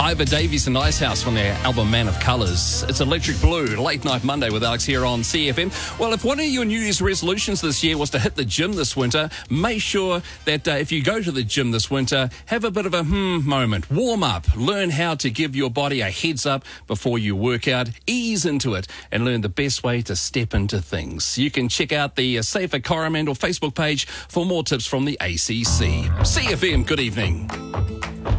Ivor Davies and Icehouse from their album Man of Colours. It's Electric Blue, Late Night Monday with Alex here on CFM. Well, if one of your New Year's resolutions this year was to hit the gym this winter, make sure that if you go to the gym this winter, have a bit of a moment. Warm up. Learn how to give your body a heads up before you work out. Ease into it and learn the best way to step into things. You can check out the Safer Coromandel Facebook page for more tips from the ACC. CFM, good evening.